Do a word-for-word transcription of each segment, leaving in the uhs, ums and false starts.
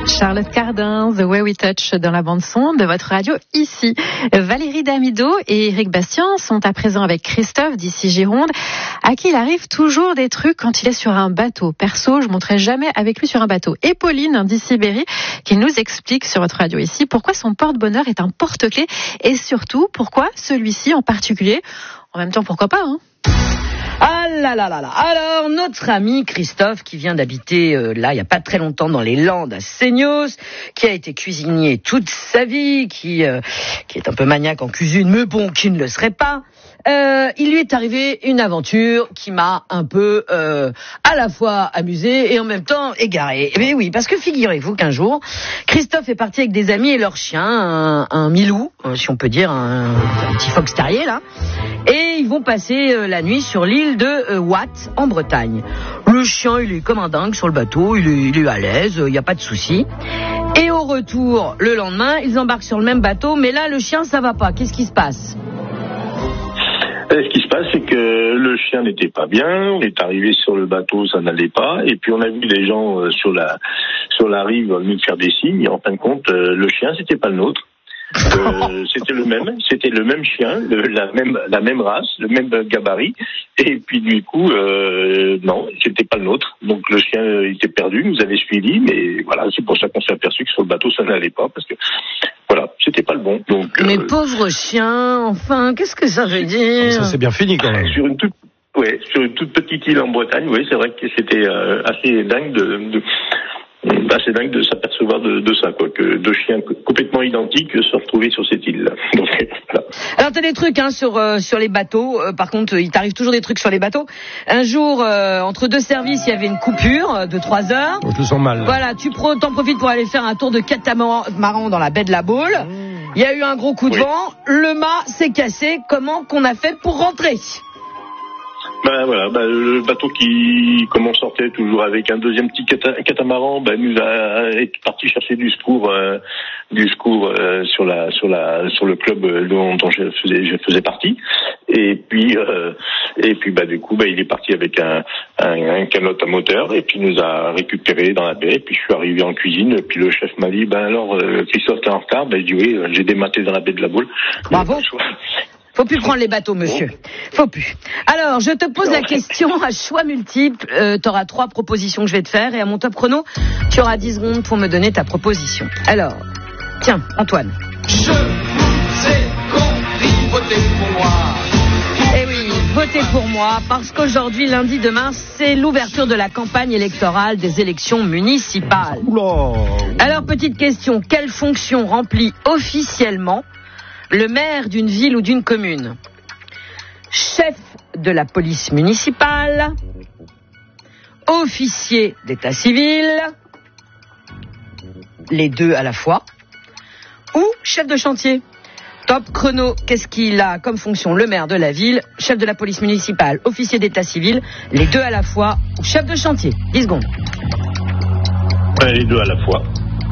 Charlotte Cardin, The Way We Touch dans la bande-son de votre radio ici. Valérie Damido et Éric Bastien sont à présent avec Christophe d'ici Gironde, à qui il arrive toujours des trucs quand il est sur un bateau. Perso, je ne monterai jamais avec lui sur un bateau. Et Pauline d'ici Berry, qui nous explique sur votre radio ici pourquoi son porte-bonheur est un porte-clés et surtout pourquoi celui-ci en particulier. En même temps, pourquoi pas, hein? Ah là là là là. Alors, notre ami Christophe, qui vient d'habiter euh, là, il n'y a pas très longtemps, dans les Landes à Seignos, qui a été cuisinier toute sa vie, qui, euh, qui est un peu maniaque en cuisine, mais bon, qui ne le serait pas. Euh, il lui est arrivé une aventure qui m'a un peu euh, à la fois amusé et en même temps égaré. Mais oui, parce que figurez-vous qu'un jour, Christophe est parti avec des amis et leur chien, un, un milou, si on peut dire, un, un petit fox terrier là, et ils vont passer euh, la nuit sur l'île de euh, Watt en Bretagne. Le chien, il est comme un dingue sur le bateau, il est, il est à l'aise, il n'y a pas de souci. Et au retour, le lendemain, ils embarquent sur le même bateau, mais là, le chien, ça va pas. Qu'est-ce qui se passe ? Ce qui se passe, c'est que le chien n'était pas bien. On est arrivé sur le bateau, ça n'allait pas. Et puis on a vu les gens euh, sur la sur la rive venus faire des signes. Et en fin de compte, euh, le chien, c'était pas le nôtre. Euh, c'était le même, c'était le même chien, le, la même la même race, le même gabarit. Et puis du coup, euh, non, c'était pas le nôtre. Donc le chien euh, était perdu, nous avait suivis. Mais voilà, c'est pour ça qu'on s'est aperçu que sur le bateau, ça n'allait pas parce que. Voilà, c'était pas le bon. Donc, mais euh, pauvre chien, enfin, qu'est-ce que ça veut dire ? Ça c'est bien fini quand même. Sur une toute, ouais, sur une toute petite île en Bretagne, oui, c'est vrai que c'était euh, assez dingue de, de assez dingue de s'apercevoir de, de ça, quoi, que deux chiens complètement identiques se retrouvaient sur cette île. Donc, voilà. Alors t'as des trucs hein sur euh, sur les bateaux. Euh, par contre, il t'arrive toujours des trucs sur les bateaux. Un jour, euh, entre deux services, il y avait une coupure de trois heures. Je le sens mal. Là. Voilà, tu pro- t'en profites pour aller faire un tour de catamaran dans la baie de la Baule. Il y a eu un gros coup de oui. vent, le mât s'est cassé. Comment qu'on a fait pour rentrer ? Ben voilà, ben, le bateau qui, comme on sortait toujours avec un deuxième petit cata- catamaran, ben nous a est parti chercher du secours, euh, du secours euh, sur la sur la sur le club dont, dont je faisais je faisais partie. Et puis euh, et puis bah du coup ben il est parti avec un, un un canot à moteur et puis nous a récupéré dans la baie. Et puis je suis arrivé en cuisine. Et puis le chef m'a dit ben alors euh, Christophe t'es en retard. Ben il dit oui, j'ai dématé dans la baie de la Baule. Bravo. Faut plus prendre les bateaux, monsieur. Faut plus. Alors, je te pose la question à choix multiple. Euh, tu auras trois propositions que je vais te faire. Et à mon top chrono, tu auras dix secondes pour me donner ta proposition. Alors, tiens, Antoine. Je vous ai compris, votez pour moi. Eh oui, votez pour moi, parce qu'aujourd'hui, lundi de mars, c'est l'ouverture de la campagne électorale des élections municipales. Oula. Alors, petite question. Quelle fonction remplit officiellement le maire d'une ville ou d'une commune? Chef de la police municipale, officier d'état civil, les deux à la fois, ou chef de chantier? Top chrono, qu'est-ce qu'il a comme fonction le maire de la ville, chef de la police municipale, officier d'état civil, les deux à la fois, ou chef de chantier? dix secondes. Les deux à la fois.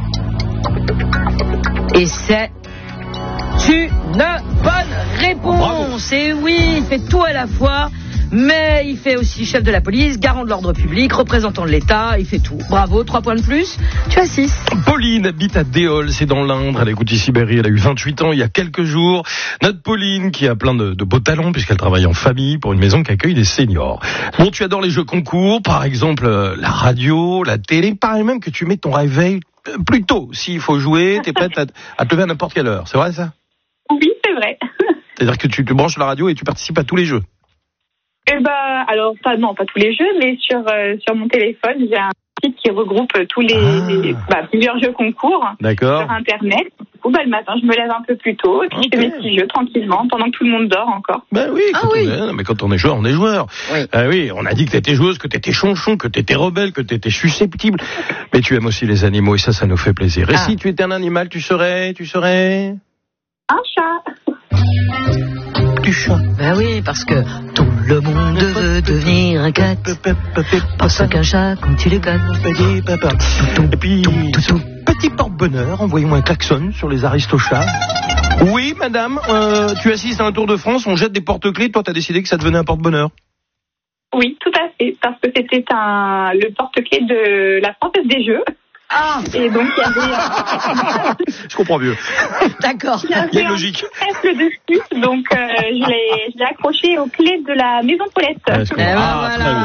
Et c'est une bonne réponse. Oh, et oui, il fait tout à la fois, mais il fait aussi chef de la police, garant de l'ordre public, représentant de l'État, il fait tout. Bravo, trois points de plus, tu as six. Pauline habite à Déol, c'est dans l'Indre, elle écoute ici Berry, elle a eu vingt-huit ans il y a quelques jours. Notre Pauline qui a plein de, de beaux talents puisqu'elle travaille en famille pour une maison qui accueille des seniors. Bon, tu adores les jeux concours, par exemple euh, la radio, la télé, il paraît même que tu mets ton réveil plus tôt. S'il faut jouer, t'es prête à, à te lever à n'importe quelle heure, c'est vrai ça? Oui, c'est vrai. C'est-à-dire que tu te branches la radio et tu participes à tous les jeux? Eh ben, alors, pas, non, pas tous les jeux, mais sur, euh, sur mon téléphone, j'ai un site qui regroupe tous les, ah. les bah, plusieurs jeux concours. D'accord. Sur Internet. Du coup, bah, le matin, je me lève un peu plus tôt et puis okay. je fais mes petits jeux tranquillement pendant que tout le monde dort encore. Ben oui, ah quand oui. On est, non, mais quand on est joueur, on est joueur. Oui. Ah oui, on a dit que t'étais joueuse, que t'étais chonchon, que t'étais rebelle, que t'étais susceptible. Mais tu aimes aussi les animaux et ça, ça nous fait plaisir. Et ah. si tu étais un animal, tu serais, tu serais? Un chat. Du chat. Ben oui, parce que tout le monde veut devenir un cat. Parce qu'un chat, quand tu le gâtes. Et puis, petit porte-bonheur, envoyez-moi un klaxon sur les aristochats. Oui, madame, euh, tu assistes à un Tour de France, on jette des porte-clés, toi t'as décidé que ça devenait un porte-bonheur. Oui, tout à fait, parce que c'était un le porte-clés de la Française des Jeux. Ah. Et donc, il y avait... Je comprends mieux. D'accord. Il y avait Il y a une un logique. trèfle dessus, donc euh, je l'ai je l'ai accroché aux clés de la maison de Paulette. Ouais, je comprends. Eh ben Ah, voilà. très bien.